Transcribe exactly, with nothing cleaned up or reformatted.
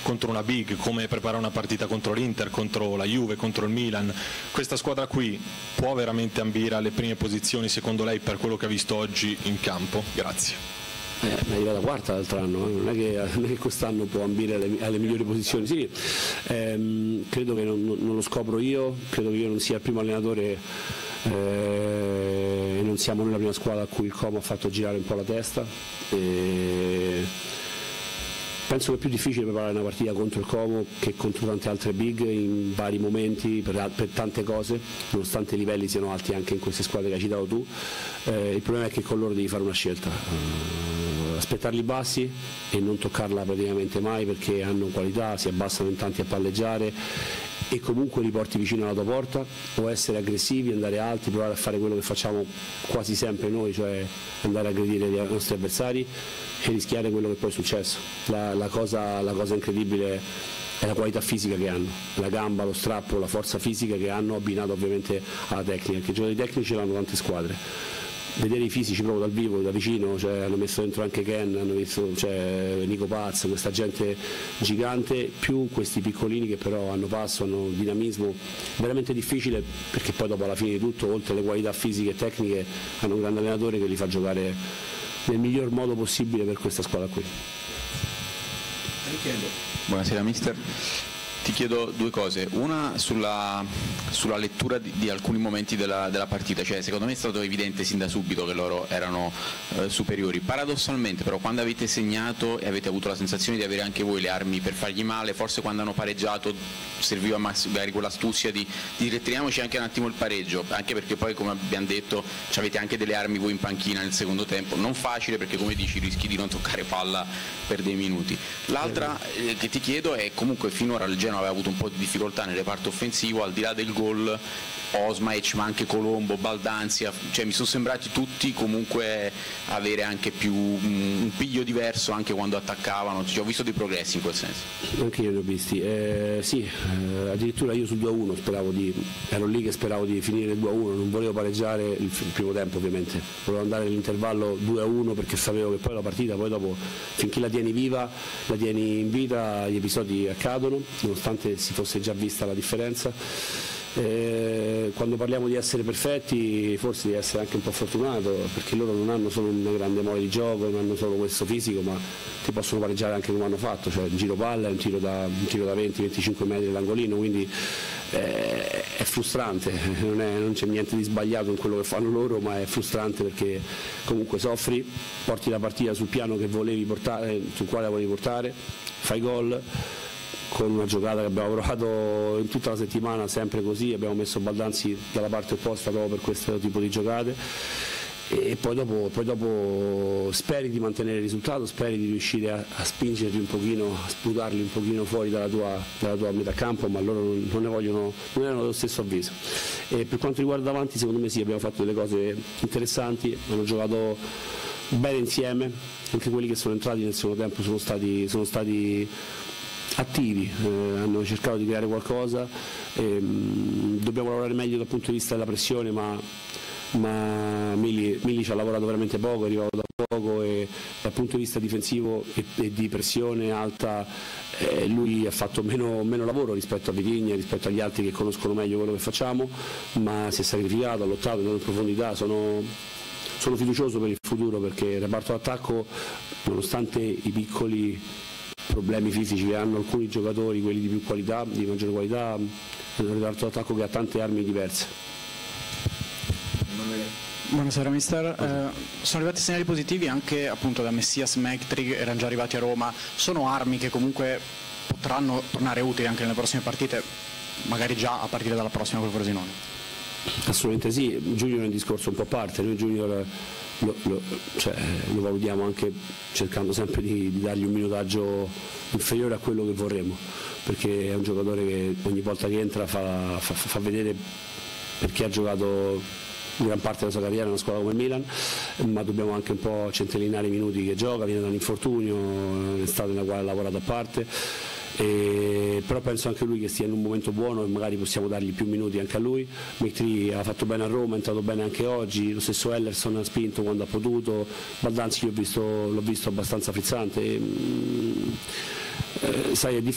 contro una big, come preparare una partita contro l'Inter, contro la Juve, contro il Milan. Questa squadra qui può veramente ambire alle prime posizioni secondo lei per quello che ha visto oggi in campo? Grazie. Eh, è arrivata quarta l'altro anno, eh. non, è che, non è che quest'anno può ambire alle, alle migliori posizioni. Sì, ehm, credo che non, non lo scopro io, credo che io non sia il primo allenatore eh, e non siamo noi la prima squadra a cui il Como ha fatto girare un po' la testa. E penso che è più difficile preparare una partita contro il Como che contro tante altre big in vari momenti, per, per tante cose, nonostante i livelli siano alti anche in queste squadre che hai citato tu. Eh, il problema è che con loro devi fare una scelta, uh, aspettarli bassi e non toccarla praticamente mai, perché hanno qualità, si abbassano in tanti a palleggiare e comunque li porti vicino alla tua porta, o essere aggressivi, andare alti, provare a fare quello che facciamo quasi sempre noi, cioè andare a aggredire i nostri avversari e rischiare quello che poi è successo. La, la, cosa, la cosa incredibile è la qualità fisica che hanno, la gamba, lo strappo, la forza fisica che hanno, abbinato ovviamente alla tecnica, che i giocatori tecnici l'hanno tante squadre. Vedere i fisici proprio dal vivo, da vicino, cioè, hanno messo dentro anche Ken, hanno visto, cioè, Nico Paz, questa gente gigante, più questi piccolini che però hanno passo, hanno dinamismo, veramente difficile, perché poi dopo alla fine di tutto, oltre alle qualità fisiche e tecniche, hanno un grande allenatore che li fa giocare nel miglior modo possibile per questa squadra qui. Buonasera mister. Ti chiedo due cose, una sulla, sulla lettura di, di alcuni momenti della, della partita, cioè secondo me è stato evidente sin da subito che loro erano eh, superiori, paradossalmente però quando avete segnato e avete avuto la sensazione di avere anche voi le armi per fargli male, forse quando hanno pareggiato serviva magari quell'astuzia di, di reteniamoci anche un attimo il pareggio, anche perché poi come abbiamo detto avete anche delle armi voi in panchina nel secondo tempo, non facile perché come dici rischi di non toccare palla per dei minuti. L'altra eh, che ti chiedo è comunque finora il Genoa aveva avuto un po' di difficoltà nel reparto offensivo, al di là del gol Osmaic ma anche Colombo, Baldanzia, cioè mi sono sembrati tutti comunque avere anche più um, un piglio diverso anche quando attaccavano, cioè, ho visto dei progressi in quel senso. Anche io li ho visti, eh, sì, eh, addirittura io sul due a uno speravo di, ero lì che speravo di finire il due a uno, non volevo pareggiare il, il primo tempo ovviamente, volevo andare all'intervallo due a uno perché sapevo che poi la partita, poi dopo finché la tieni viva, la tieni in vita, gli episodi accadono, nonostante si fosse già vista la differenza. Eh, quando parliamo di essere perfetti forse di essere anche un po' fortunato, perché loro non hanno solo una grande mole di gioco, non hanno solo questo fisico, ma ti possono pareggiare anche come hanno fatto, cioè un giro palla, un tiro da, un tiro da venti venticinque metri dall'angolino, quindi eh, è frustrante, non, è, non c'è niente di sbagliato in quello che fanno loro, ma è frustrante perché comunque soffri, porti la partita sul piano che volevi portare, sul quale la volevi portare, fai gol con una giocata che abbiamo provato in tutta la settimana, sempre così, abbiamo messo Baldanzi dalla parte opposta proprio per questo tipo di giocate e poi dopo, poi dopo speri di mantenere il risultato, speri di riuscire a, a spingerli un pochino, a sputarli un pochino fuori dalla tua, dalla tua metà campo, ma loro non, non ne vogliono, non erano dello stesso avviso. E per quanto riguarda avanti, secondo me sì, abbiamo fatto delle cose interessanti, hanno giocato bene insieme, anche quelli che sono entrati nel secondo tempo sono stati, sono stati attivi, eh, hanno cercato di creare qualcosa, e, mh, dobbiamo lavorare meglio dal punto di vista della pressione, ma, ma Mili, Mili ci ha lavorato veramente poco, è arrivato da poco e dal punto di vista difensivo e, e di pressione alta eh, lui ha fatto meno, meno lavoro rispetto a Vitigna, rispetto agli altri che conoscono meglio quello che facciamo, ma si è sacrificato, ha lottato, è andato in profondità, sono, sono fiducioso per il futuro perché il reparto d'attacco, nonostante i piccoli problemi fisici che hanno alcuni giocatori, quelli di più qualità, di maggiore qualità, è un reparto d'attacco che ha tante armi diverse. Buonasera mister, eh, sono arrivati segnali positivi anche appunto da Messias, Mektri, erano già arrivati a Roma, sono armi che comunque potranno tornare utili anche nelle prossime partite, magari già a partire dalla prossima col Frosinone? Assolutamente sì, Junior è un discorso un po' a parte, noi Junior Lo, lo, cioè, lo valutiamo anche cercando sempre di, di dargli un minutaggio inferiore a quello che vorremmo, perché è un giocatore che ogni volta che entra fa, fa, fa vedere perché ha giocato gran parte della sua carriera in una squadra come il Milan, ma dobbiamo anche un po' centellinare i minuti che gioca, viene da un infortunio, è un'estate nella quale ha lavorato a parte. E, però penso anche lui che stia in un momento buono e magari possiamo dargli più minuti anche a lui. Mektri ha fatto bene a Roma, è entrato bene anche oggi, lo stesso Ellerson ha spinto quando ha potuto, Baldanzi l'ho visto, l'ho visto abbastanza frizzante e, eh, sai, è difficile